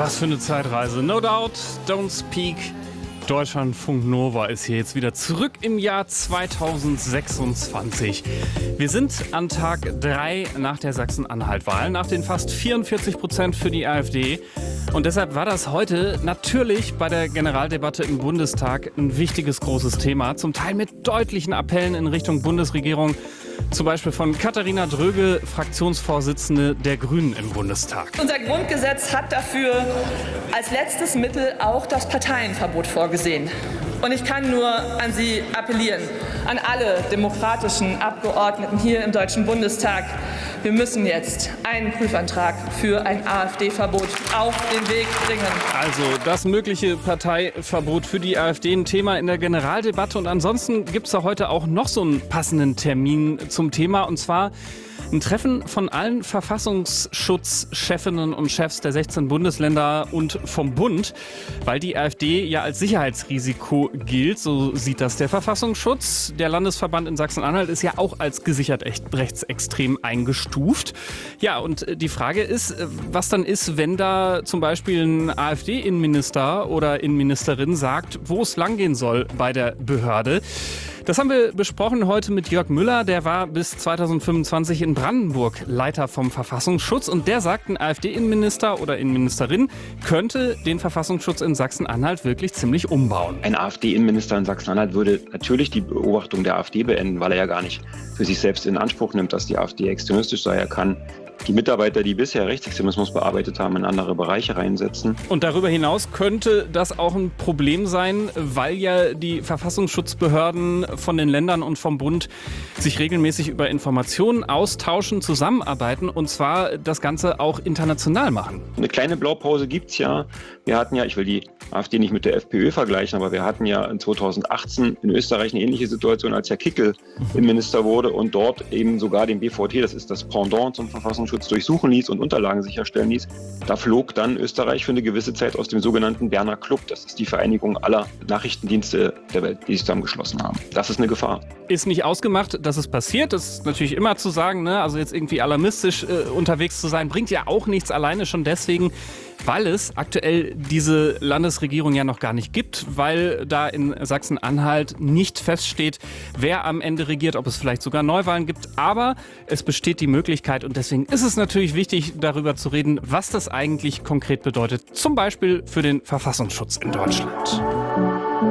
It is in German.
Was für eine Zeitreise. No doubt, don't speak. Deutschlandfunk Nova ist hier jetzt wieder zurück im Jahr 2026. Wir sind an Tag 3 nach der Sachsen-Anhalt-Wahl, nach den fast 44% für die AfD. Und deshalb war das heute natürlich bei der Generaldebatte im Bundestag ein wichtiges, großes Thema. Zum Teil mit deutlichen Appellen in Richtung Bundesregierung. Zum Beispiel von Katharina Dröge, Fraktionsvorsitzende der Grünen im Bundestag. Unser Grundgesetz hat dafür als letztes Mittel auch das Parteienverbot vorgesehen. Und ich kann nur an Sie appellieren, an alle demokratischen Abgeordneten hier im Deutschen Bundestag. Wir müssen jetzt einen Prüfantrag für ein AfD-Verbot auf den Weg bringen. Also das mögliche Parteiverbot für die AfD, ein Thema in der Generaldebatte. Und ansonsten gibt es da heute auch noch so einen passenden Termin zum Thema. Und zwar ein Treffen von allen Verfassungsschutzchefinnen und Chefs der 16 Bundesländer und vom Bund, weil die AfD ja als Sicherheitsrisiko gilt. So sieht das der Verfassungsschutz. Der Landesverband in Sachsen-Anhalt ist ja auch als gesichert rechtsextrem eingestuft. Ja, und die Frage ist, was dann ist, wenn da zum Beispiel ein AfD-Innenminister oder Innenministerin sagt, wo es langgehen soll bei der Behörde. Das haben wir besprochen heute mit Jörg Müller. Der war bis 2025 in Brandenburg Leiter vom Verfassungsschutz. Und der sagt, ein AfD-Innenminister oder Innenministerin könnte den Verfassungsschutz in Sachsen-Anhalt wirklich ziemlich umbauen. Ein AfD-Innenminister in Sachsen-Anhalt würde natürlich die Beobachtung der AfD beenden, weil er ja gar nicht für sich selbst in Anspruch nimmt, dass die AfD extremistisch sei. Er kann die Mitarbeiter, die bisher Rechtsextremismus bearbeitet haben, in andere Bereiche reinsetzen. Und darüber hinaus könnte das auch ein Problem sein, weil ja die Verfassungsschutzbehörden von den Ländern und vom Bund sich regelmäßig über Informationen austauschen, zusammenarbeiten und zwar das Ganze auch international machen. Eine kleine Blaupause gibt's ja. Wir hatten ja, ich will die AfD nicht mit der FPÖ vergleichen, aber wir hatten ja in 2018 in Österreich eine ähnliche Situation, als Herr Kickl Innenminister wurde und dort eben sogar den BVT, das ist das Pendant zum Verfassungsschutz, durchsuchen ließ und Unterlagen sicherstellen ließ. Da flog dann Österreich für eine gewisse Zeit aus dem sogenannten Berner Club. Das ist die Vereinigung aller Nachrichtendienste der Welt, die sich zusammengeschlossen haben. Das ist eine Gefahr. Ist nicht ausgemacht, dass es passiert. Das ist natürlich immer zu sagen, ne? Also jetzt irgendwie alarmistisch unterwegs zu sein, bringt ja auch nichts, alleine schon deswegen, weil es aktuell diese Landesregierung ja noch gar nicht gibt, weil da in Sachsen-Anhalt nicht feststeht, wer am Ende regiert, ob es vielleicht sogar Neuwahlen gibt. Aber es besteht die Möglichkeit und deswegen ist es natürlich wichtig, darüber zu reden, was das eigentlich konkret bedeutet. Zum Beispiel für den Verfassungsschutz in Deutschland.